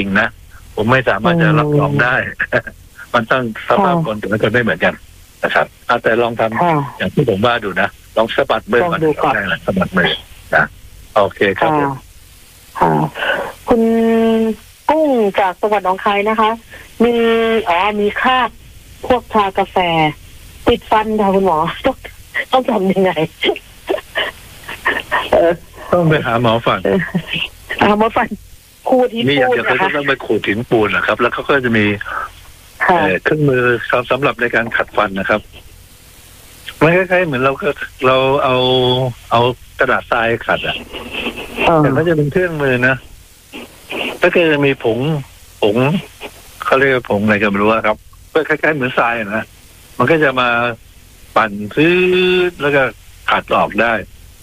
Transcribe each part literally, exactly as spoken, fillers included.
งนะผมไม่สามารถจะรับรองได้ มันต้องสภาพคนแต่ละคนไม่เหมือนกันนะครับแต่ลองทำอย่างที่ผมว่าดูนะลองสะบัดมือก่อนได้แหละสะบัดมือนะโอเคครับค่ะคุณกุ้งจากจังหวัดหนองคายนะคะมีอ๋อมีคราบพวกชากาแฟติดฟันค่ะคุณหมอต้องต้องทำยังไงต้องไปหาหมอฟันหาหมอฟันขูดหินปูนนะคะเขาจะต้องไปขูดหินปูนนะครับแล้วเขาก็จะมีเครื่องมือสำหรับในการขัดฟันนะครับมันคล้ายๆเหมือนเราก็เราเอาเอากระดาษทรายขัดอ่ะแต่ก็จะเป็นเครื่องมือนะก็คือมีผงผงเขาเรียกผงอะไรก็ไม่รู้ครับก็คล้ายๆเหมือนทรายนะมันก็จะมาปั่นพื้นแล้วก็ขัดออกได้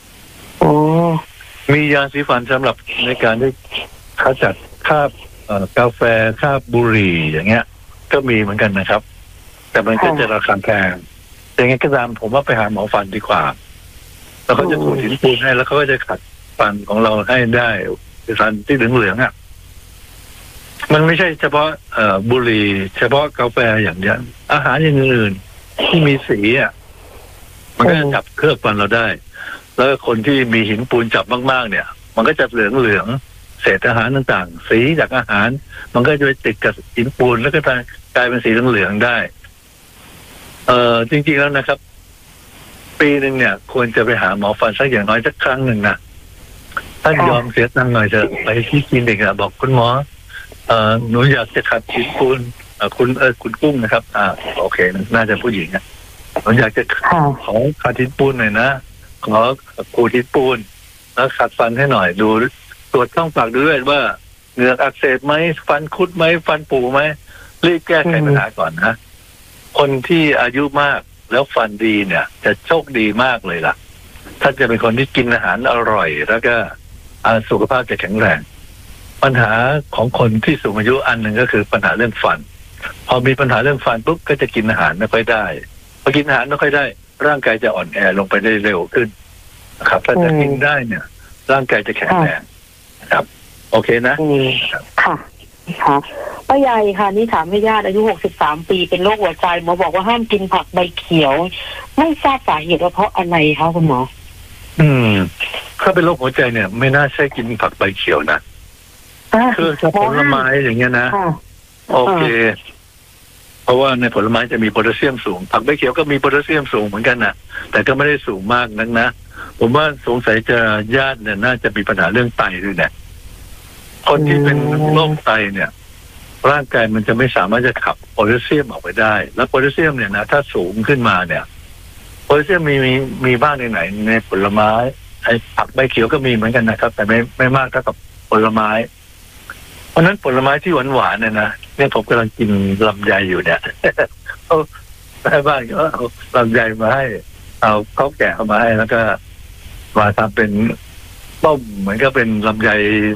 มียาสีฟันสำหรับในการที่ขจัดคราบกาแฟคราบบุหรี่อย่างเงี้ยก็มีเหมือนกันนะครับแต่มันก็จะราคาแพงอย่างงี้ก็ตามผมว่าไปหาหมอฟันดีกว่าแล้วเขาจะขูดหินปูนให้แล้วเขาก็จะขัดฟันของเราให้ได้ฟันที่เหลืองๆอ่ะมันไม่ใช่เฉพาะเอ่อบุหรี่เฉพาะกาแฟอย่างเดียวอาหารอย่างอื่นที่มีสีอ่ะมันก็จะจับเคลือบฟันเราได้แล้วคนที่มีหินปูนจับมากๆเนี่ยมันก็จะเหลืองๆเศษอาหารต่างๆสีจากอาหารมันก็จะไปติดกับหินปูนแล้วก็กลายเป็นสีเหลืองๆได้เอ่อจริงๆแล้วนะครับปีหนึ่งเนี่ยควรจะไปหาหมอฟันสักอย่างน้อยสักครั้งหนึ่งนะท่านยอมเสียตังค์หน่อยจะไปที่คลินิกอะบอกคุณหมอเอ่อหนูอยากจะขัดหินปูนเอ่อคุณเออคุณกุ้งนะครับอ่าโอเคน่าจะผู้หญิงอะหนูอยากจะขอขัดหินปูนหน่อยนะขอขูดหินปูนแล้วขัดฟันให้หน่อยดูตรวจช่องปากดูด้วยว่าเหงือกอักเสบไหมฟันคุดไหมฟันปูไหมรีบแก้ไขปัญหาก่อนนะคนที่อายุมากแล้วฟันดีเนี่ยจะโชคดีมากเลยล่ะถ้าจะเป็นคนที่กินอาหารอร่อยแล้วก็สุขภาพจะแข็งแรงปัญหาของคนที่สูงอายุอันหนึ่งก็คือปัญหาเรื่องฟันพอมีปัญหาเรื่องฟันปุ๊บก็จะกินอาหารไม่ค่อยได้พอกินอาหารไม่ค่อยได้ร่างกายจะอ่อนแอลงไปได้เร็วขึ้นนะครับถ้าจะกินได้เนี่ยร่างกายจะแข็งแรงครับโอเคนะค่ะค่ะป้าใหญ่ค่ะนี่ถามให้ญาติอายุหกสิบสามปีเป็นโรคหัวใจหมอบอกว่าห้ามกินผักใบเขียวไม่ทราบสาเหตุว่าเพราะอะไรคะคุณหมออืมถ้าเป็นโรคหัวใจเนี่ยไม่น่าใช่กินผักใบเขียวนะคือถ้าผลไม้อย่างเงี้ยนะโอเคเพราะว่าในผลไม้จะมีโพแทสเซียมสูงผักใบเขียวก็มีโพแทสเซียมสูงเหมือนกันนะแต่ก็ไม่ได้สูงมากนักนะผมว่าสงสัยจะญาติเนี่ยน่าจะมีปัญหาเรื่องไตด้วยเนี่ยคนที่เป็นโรคไตเนี่ยร่างกายมันจะไม่สามารถจะขับโพแทสเซียมออกไปได้แล้วโพแทสเซียมเนี่ยนะถ้าสูงขึ้นมาเนี่ยโพแทสเซียมมีมีมีบ้างในไหนในผลไม้ไอ้ผักใบเขียวก็มีเหมือนกันนะครับแต่ไม่ไม่มากเท่ากับผลไม้เพราะนั้นผลไม้ที่หวานหวานเนี่ยนะเนี่ยผมกำลังกินลำไยอยู่เนี่ยเขาแม่บ้านก็เอาลำไยมาให้เอาเขาแกะเอามาให้แล้วก็มาทำเป็นต้มเหมือนก็เป็นลำไย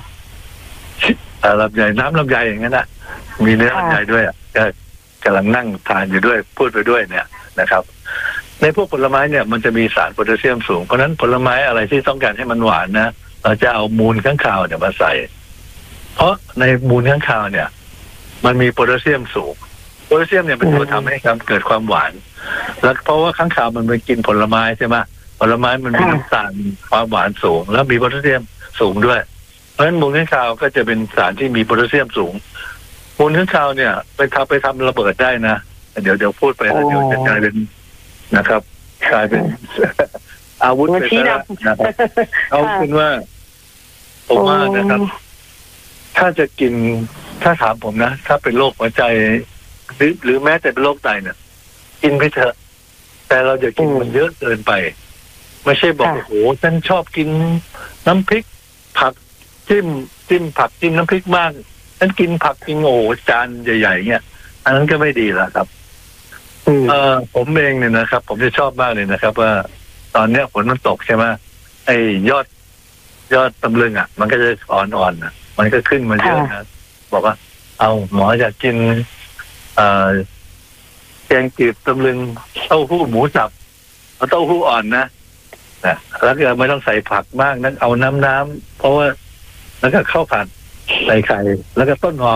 ลำไยน้ำลำไยอย่างนั้นนะมีเนื้อลำไยด้วยก็กำลังนั่งทานอยู่ด้วยพูดไปด้วยเนี่ยนะครับในพวกผลไม้เนี่ยมันจะมีสารโพแทสเซียมสูงเพราะนั้นผลไม้อะไรที่ต้องการให้มันหวานนะเราจะเอามูลข้างคาวเนี่ยมาใส่เพราะในมูลข้างคาวเนี่ยมันมีโพแทสเซียมสูงโพแทสเซียมเนี่ยเป็นตัวทำให้เกิดความหวานแล้วเพราะว่าข้างคาวมันไปกินผลไม้ใช่ไหมผลไม้มันมีน้ำตาลความหวานสูงแล้วมีโพแทสเซียมสูงด้วยเพราะฉะนั้นมูลข้างคาวก็จะเป็นสารที่มีโพแทสเซียมสูงมูลข้างคาวเนี่ยไปทำไปทำระเบิดได้นะเดี๋ยวเดี๋ยวพูดไปแล้วเดี๋ยวจะกลายเป็นนะครับกลายเป็นอาวุธไปแล้วนะครับเอาเป็นว่าผมว่านะครับถ้าจะกินถ้าถามผมนะถ้าเป็นโรคหัวใจหรือหรือแม้แต่เป็นโรคไตเนี่ยกินไปเถอะแต่เราอย่ากินมันเยอะเกินไปไม่ใช่บอกโอ้โหฉันชอบกินน้ำพริกผักจิ้มจิ้มผักจิ้มน้ำพริกมากฉันกินผักกินโอ้จานใหญ่ๆเงี้ยอันนั้นก็ไม่ดีละครับเออผมเองเนี่ยนะครับผมจะชอบมากเลยนะครับว่าตอนเนี้ยฝนมันตกใช่ไหมไอ้ยอดยอดตำลึงอ่ะมันก็จะอ่อนๆนะมันก็ขึ้นมาเยอะนะบอกว่าเอาหมออยากกินเอ่อแกงจืดตำลึงเต้าหู้หมูสับเอาเต้าหู้อ่อนนะนะแล้วก็ไม่ต้องใส่ผักมากนั้นเอาน้ำน้ำเพราะว่าแล้วก็ข้าวผัดใส่ไข่แล้วก็ต้นหอม